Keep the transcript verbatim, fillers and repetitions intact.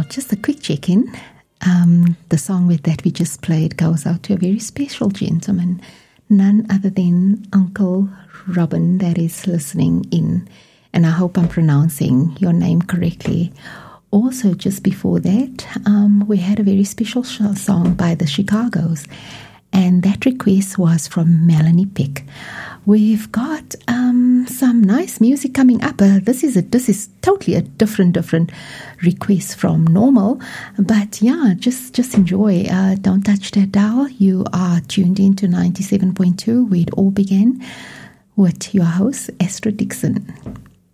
just a quick check-in. Um, the song with that we just played goes out to a very special gentleman, none other than Uncle Robin, that is listening in. And I hope I'm pronouncing your name correctly. Also, just before that, um, we had a very special song by the Chicagos, and that request was from Melanie Pick. We've got um, some nice music coming up. Uh, this is a this is totally a different different request from normal, but yeah, just just enjoy. Uh, don't touch that dial. You are tuned in to ninety-seven point two, where it all began, with your host Astrid Dixon.